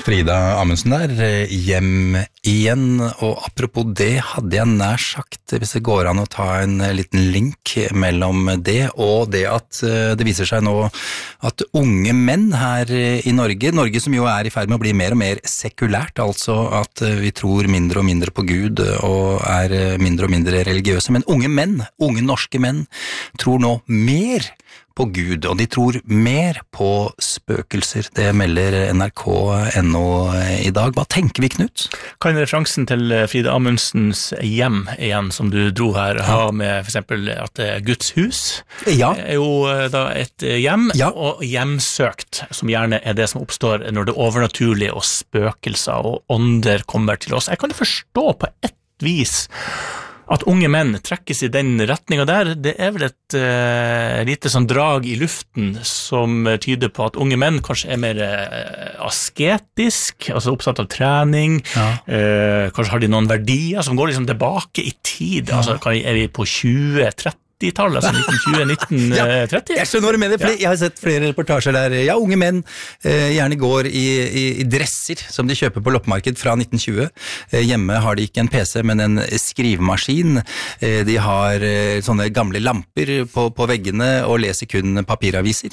Frida Amundsen der, hjem igjen, og apropos det hadde jeg nær sagt, hvis det går an å ta en liten link mellom det og det at det viser seg nå at unge menn her i Norge som jo er i ferd med å bli mer og mer sekulært, altså at vi tror mindre og mindre på Gud og er mindre og mindre religiøse, men unge norske menn tror nå mer på Gud, og de tror mer på spøkelser. Det melder NRK.no i dag. Hva tenker vi, Knut? Kan referansen til Frida Amundsens hjem igjen, som du dro her, ha med for eksempel at det er Guds hus? Ja. Er jo da et hjem, og hjemsøkt, som gjerne er det som oppstår når det er overnaturlige og spøkelser og ånder kommer til oss. Jeg kan forstå på et vis at unge menn trekkes i den retningen der. Det er vel et lite sånn drag i luften som tyder på at unge menn kanskje er mer asketisk, altså oppsatt av trening, kanskje har de noen verdier som går liksom tilbake i tid, altså er vi på 20-30-tallet, altså 1920-1930? Jeg skjønner hva du mener, for jeg har sett flere reportasjer der, unge menn gjerne går i dresser som de kjøper på loppemarked fra 1920. Hjemme har de ikke en PC, men en skrivemaskin. De har sånne gamle lamper på veggene og leser kun papiraviser.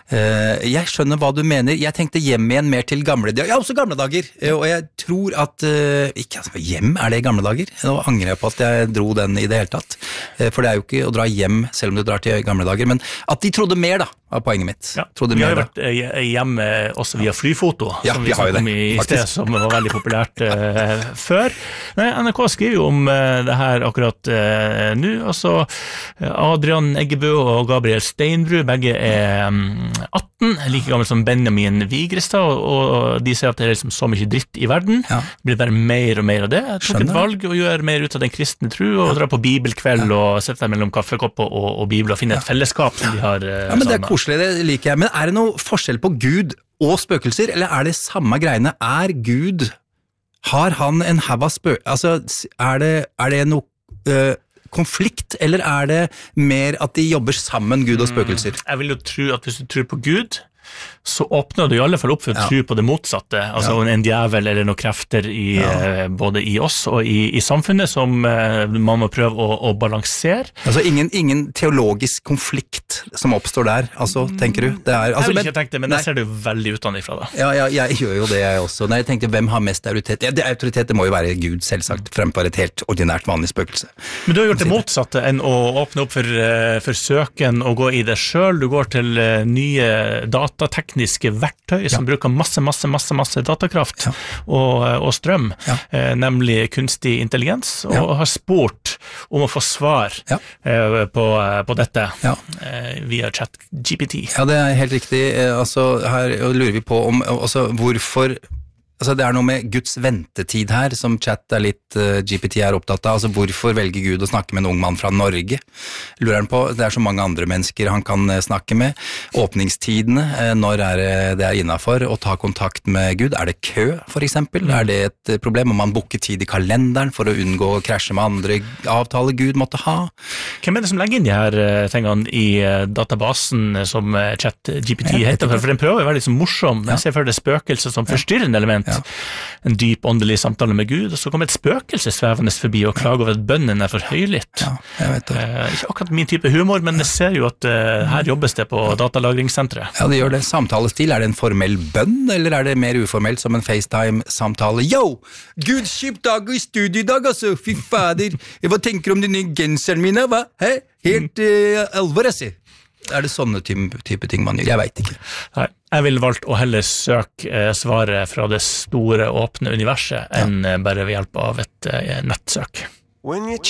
Jeg skjønner hva du mener. Jeg tenkte hjem igjen mer til gamle dager. Ja, også gamle dager. Og jeg tror at hjem, er det gamle dager? Nå angrer jeg på at jeg dro den i det hele tatt. For det er jo ikke å dra hjem selv om du drar til gamle dager, men at de trodde mer da, var poenget mitt. Ja, vi har jo vært hjemme også via flyfoto, som vi snakket om i sted, som var veldig populært før. NRK skriver jo om det her akkurat nå, altså Adrian Eggebø og Gabriel Steinbrud, begge er 18, like gammel som Benjamin Vigrestad, og de sier at det er liksom så mye dritt i verden, det blir bare mer og mer av det. Jeg tok et valg og gjør mer ut av den kristne tro, og drar på bibelkveld og setter deg mellom kaffekopp og bibel og finner et fellesskap som de har men det er koselig, det liker jeg. Men er det noe forskjell på Gud og spøkelser, eller er det samme greiene? Er Gud, har han en haug av altså er det noe konflikt, eller er det mer at de jobber sammen, Gud og spøkelser? Jeg vil jo tro at hvis du tror på Gud, så åpner du i alle fall opp for å tro på det motsatte, altså en djevel eller noen krefter både i oss og i samfunnet som man må prøve å balansere. Altså ingen teologisk konflikt som oppstår der, altså, tenker du? Det er, altså, jeg vil ikke tenke det, men jeg ser det jo veldig utenfra da. Ja, jeg gjør jo det jeg også. Nei, jeg tenkte, hvem har mest autoritet? Autoritet, det må jo være Gud, selvsagt, fremfor et helt ordinært vanlig spøkelse. Men du har gjort det motsatte enn å åpne opp for søken og gå i det selv. Du går til nye datatekniske verktøy som bruker masse datakraft og strøm, nemlig kunstig intelligens, og har spurt om å få svar på dette via ChatGPT. Ja, det er helt riktig. Altså, her lurer vi på om hvorfor. Altså det er noe med Guds ventetid her, som chat er litt GPT er opptatt av. Altså hvorfor velger Gud å snakke med en ung mann fra Norge? Lurer han på, det er så mange andre mennesker han kan snakke med. Åpningstidene, når det er innenfor å ta kontakt med Gud? Er det kø, for eksempel? Er det et problem om man booker tid i kalenderen for å unngå å krasje med andre avtaler Gud måtte ha? Hvem er det som legger inn de her tingene i databasen som ChatGPT heter? For den prøver å være litt så morsom. Jeg ser for det spøkelse som forstyrrende element. En dyp åndelig samtale med Gud, og så kommer et spøkelse svevende forbi og klager over at bønnen er for høylytt. Ja, jeg vet det. Ikke akkurat min type humor, men jeg ser jo at her jobbes det på datalagringssenteret. Ja, det gjør det. Samtalestil, er det en formell bønn, eller er det mer uformelt som en FaceTime-samtale? Yo! Gudskip dag i studio i dag, altså! Fy fader! Hva tenker du om denne genseren mine, hva? Hei? Helt alvor, jeg sier. Er det sånne type ting man gjør? Jeg vet ikke. Nei, jeg vil valgt å heller søke svaret fra det store, åpne universet enn bare ved hjelp av et nettsøk.